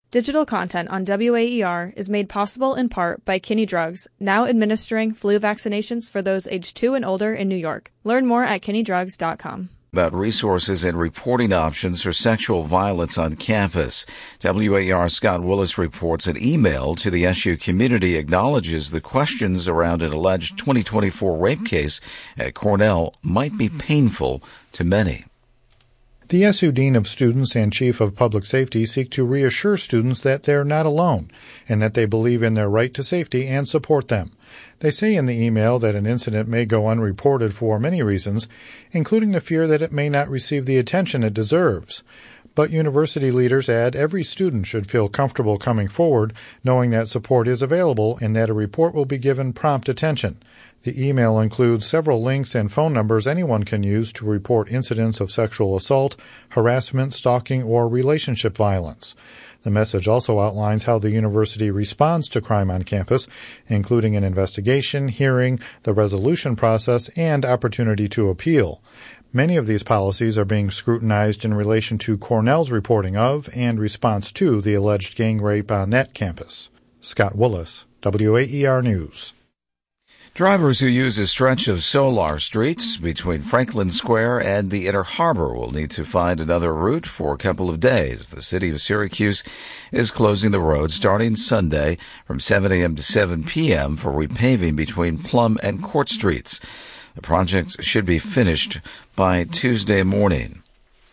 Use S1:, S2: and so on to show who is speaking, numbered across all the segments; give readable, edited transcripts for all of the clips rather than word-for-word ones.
S1: Digital content on WAER is made possible in part by Kinney Drugs, now administering flu vaccinations for those aged 2 and older in New York. Learn more at kinneydrugs.com.
S2: About resources and reporting options for sexual violence on campus. WAER Scott Willis reports an email to the SU community acknowledges the questions around an alleged 2024 rape case at Cornell might be painful to many.
S3: The SU Dean of Students and Chief of Public Safety seek to reassure students that they're not alone and that they believe in their right to safety and support them. They say in the email that an incident may go unreported for many reasons, including the fear that it may not receive the attention it deserves. But university leaders add every student should feel comfortable coming forward, knowing that support is available and that a report will be given prompt attention. The email includes several links and phone numbers anyone can use to report incidents of sexual assault, harassment, stalking, or relationship violence. The message also outlines how the university responds to crime on campus, including an investigation, hearing, the resolution process, and opportunity to appeal. Many of these policies are being scrutinized in relation to Cornell's reporting of and response to the alleged gang rape on that campus. Scott Willis, WAER News.
S2: Drivers who use a stretch of Solar Streets between Franklin Square and the Inner Harbor will need to find another route for a couple of days. The city of Syracuse is closing the road starting Sunday from 7 a.m. to 7 p.m. for repaving between Plum and Court Streets. The project should be finished by Tuesday morning.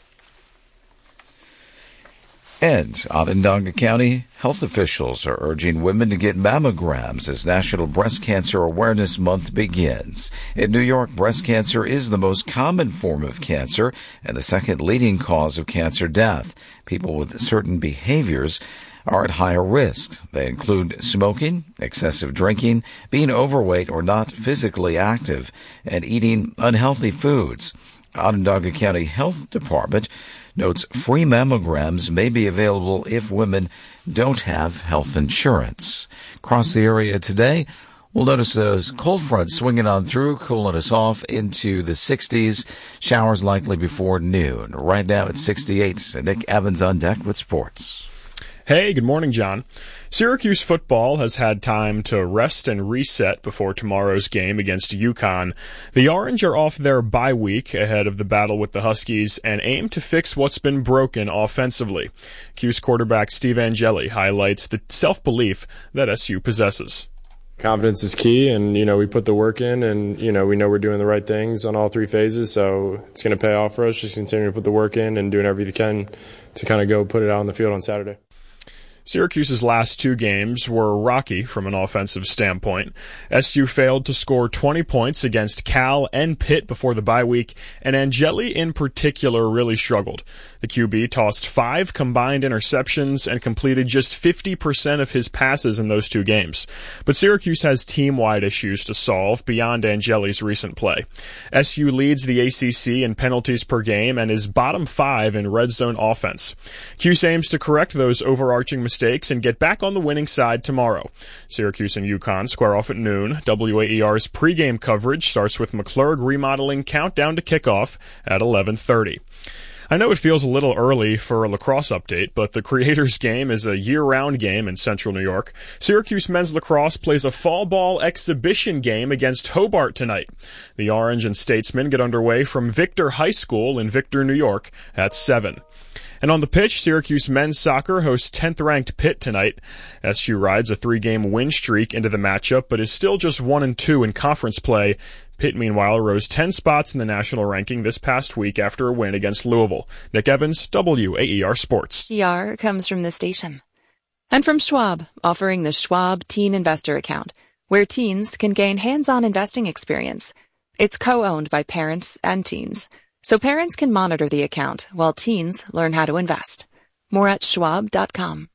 S2: And Onondaga County health officials are urging women to get mammograms as National Breast Cancer Awareness Month begins. In New York, breast cancer is the most common form of cancer and the second leading cause of cancer death. People with certain behaviors are at higher risk. They include smoking, excessive drinking, being overweight or not physically active, and eating unhealthy foods. Onondaga County Health Department notes free mammograms may be available if women don't have health insurance. Across the area today, we'll notice a cold front swinging on through, cooling us off into the 60s. Showers likely before noon. Right now it's 68. Nick Evans on deck with sports.
S4: Hey, good morning, John. Syracuse football has had time to rest and reset before tomorrow's game against UConn. The Orange are off their bye week ahead of the battle with the Huskies and aim to fix what's been broken offensively. Cuse quarterback Steve Angeli highlights the self-belief that SU possesses.
S5: Confidence is key, and, we put the work in, and, we know we're doing the right things on all three phases, so it's going to pay off for us. Just continuing to put the work in and doing everything we can to kind of go put it out on the field on Saturday.
S4: Syracuse's last two games were rocky from an offensive standpoint. SU failed to score 20 points against Cal and Pitt before the bye week, and Angeli in particular really struggled. The QB tossed 5 combined interceptions and completed just 50% of his passes in those two games. But Syracuse has team-wide issues to solve beyond Angeli's recent play. SU leads the ACC in penalties per game and is bottom 5 in red zone offense. Cuse aims to correct those overarching mistakes and get back on the winning side tomorrow. Syracuse and UConn square off at noon. WAER's pregame coverage starts with McClurg remodeling countdown to kickoff at 11:30. I know it feels a little early for a lacrosse update, but the Creators game is a year-round game in Central New York. Syracuse men's lacrosse plays a fall ball exhibition game against Hobart tonight. The Orange and Statesmen get underway from Victor High School in Victor, New York at 7. And on the pitch, Syracuse men's soccer hosts 10th-ranked Pitt tonight. SU rides a 3-game win streak into the matchup, but is still just 1-2 in conference play. Pitt, meanwhile, rose 10 spots in the national ranking this past week after a win against Louisville. Nick Evans, WAER Sports.
S6: PR comes from this station. And from Schwab, offering the Schwab Teen Investor Account, where teens can gain hands-on investing experience. It's co-owned by parents and teens, so parents can monitor the account while teens learn how to invest. More at schwab.com.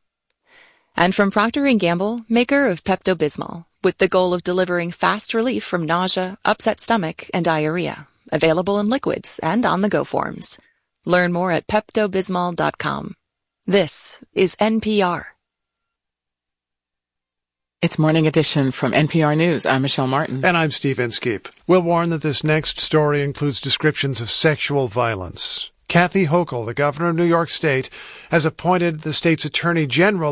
S6: And from Procter & Gamble, maker of Pepto-Bismol, with the goal of delivering fast relief from nausea, upset stomach, and diarrhea. Available in liquids and on-the-go forms. Learn more at PeptoBismol.com. This is NPR.
S7: It's Morning Edition from NPR News. I'm Michelle Martin.
S8: And I'm Steve Inskeep. We'll warn that this next story includes descriptions of sexual violence. Kathy Hochul, the governor of New York State, has appointed the state's attorney general